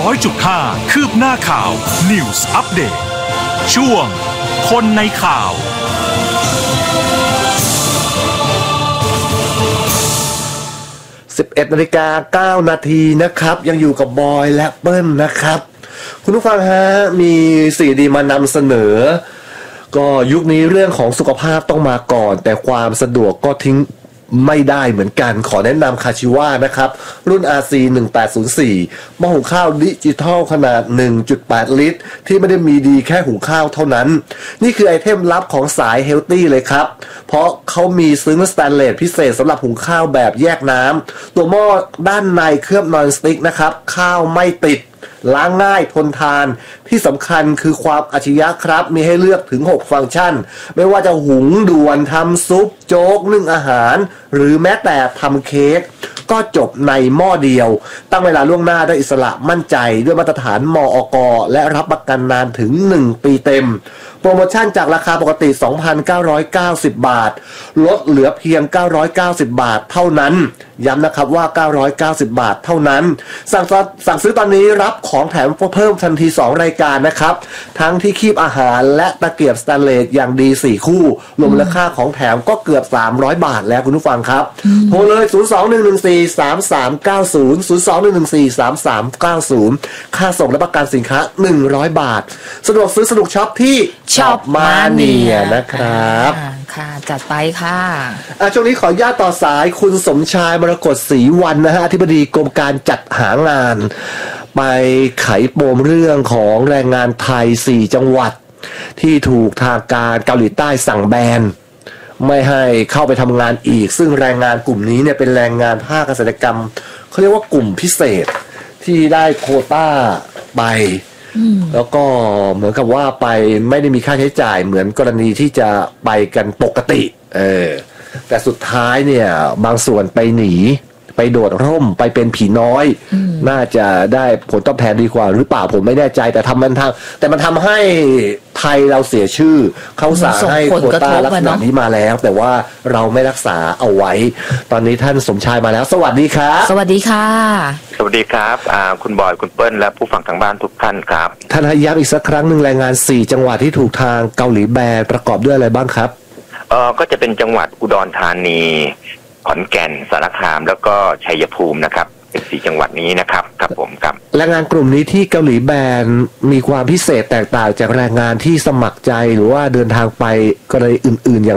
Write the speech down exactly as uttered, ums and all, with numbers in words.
อยจุดห้า คืบหน้าข่าว News Update ช่วงคนในข่าวสิบเอ็ดนาฬิกาเก้านาทีนะครับยังอยู่กับบอยและเปิ้ลนะครับคุณผู้ฟังฮะมีสิ่งดีมานำเสนอก็ยุคนี้เรื่องของสุขภาพต้องมาก่อนแต่ความสะดวกก็ทิ้งไม่ได้เหมือนกันขอแนะนำคาชิวานะครับรุ่น อาร์ ซี หนึ่งแปดศูนย์สี่ หม้อหุงข้าวดิจิทัลขนาด หนึ่งจุดแปด ลิตรที่ไม่ได้มีดีแค่หุงข้าวเท่านั้นนี่คือไอเทมลับของสายเฮลตี้เลยครับเพราะเขามีซึ้งสแตนเลสพิเศษสำหรับหุงข้าวแบบแยกน้ำตัวหม้อด้านในเคลือบนอนสติ๊กนะครับข้าวไม่ติดล้างง่ายทนทานที่สำคัญคือความอัจฉริยะครับมีให้เลือกถึงหกฟังก์ชันไม่ว่าจะหุงด่วนทำซุปโจ๊กนึ่งอาหารหรือแม้แต่ทำเค้กก็จบในหม้อเดียวตั้งเวลาล่วงหน้าได้อิสระมั่นใจด้วยมาตรฐานมอก.และรับประกันนานถึงหนึ่งปีเต็มโปรโมชั่นจากราคาปกติ สองพันเก้าร้อยเก้าสิบ บาทลดเหลือเพียงเก้าร้อยเก้าสิบบาทเท่านั้นย้ำนะครับว่าเก้าร้อยเก้าสิบบาทเท่านั้นสั่งสั่งซื้อตอนนี้รับของแถมเพิ่มทันทีสองรายการนะครับทั้งที่คีบอาหารและตะเกียบสแตนเลสอย่างดีสี่คู่รวมมูลค่าของแถมก็เกือบสามร้อยบาทแล้วคุณผู้ฟังครับโทรเลยศูนย์ สอง หนึ่ง หนึ่ง สี่ สาม สาม เก้า ศูนย์ ศูนย์ สอง หนึ่ง หนึ่ง สี่ สาม สาม เก้า ศูนย์ค่าส่งและประกันสินค้าหนึ่งร้อยบาทสะดวกซื้อสะดวกช็อปที่ช็อปมาเนียนะครับค่ะจัดไปค่ะอ่ะช่วงนี้ขออนุญาตต่อสายคุณสมชายมรกตศรีวรรณนะฮะอธิบดีกรมการจัดหางานไปไขปมเรื่องของแรงงานไทยสี่จังหวัดที่ถูกทางการเกาหลีใต้สั่งแบนไม่ให้เข้าไปทำงานอีกซึ่งแรงงานกลุ่มนี้เนี่ยเป็นแรงงานภาคเกษตรกรรมเขาเรียกว่ากลุ่มพิเศษที่ได้โควต้าไปแล้วก็เหมือนกับว่าไปไม่ได้มีค่าใช้จ่ายเหมือนกรณีที่จะไปกันปกติเออแต่สุดท้ายเนี่ยบางส่วนไปหนีไปโดดร่มไปเป็นผีน้อยน่าจะได้ผลตอบแทนดีกว่าหรือเปล่าผมไม่แน่ใจแต่ทำมันทำแต่มันทำให้ไทยเราเสียชื่อเขาสั่งให้โควต้าลักษณะนี้มาแล้วแต่ว่าเราไม่รักษาเอาไว้ตอนนี้ท่านสมชายมาแล้วสวัสดีครับสวัสดีค่ะสวัสดีครับอ่าคุณบอยคุณเปิ้ลและผู้ฟังทางบ้านทุกท่านครับท่านให้ย้ำอีกสักครั้งหนึ่งแรงงานสี่จังหวัดที่ถูกทางเกาหลีแบนประกอบด้วยอะไรบ้างครับเออก็จะเป็นจังหวัดอุดรธานีขอนแก่นสารคามแล้วก็ชัยภูมินะครับเป็นสี่จังหวัดนี้นะครับครับผมครับแรงงานกลุ่มนี้ที่เกาหลีแบนมีความพิเศษแตกต่างจากแรงงานที่สมัครใจหรือว่าเดินทางไปกรณีอื่นๆอย่าง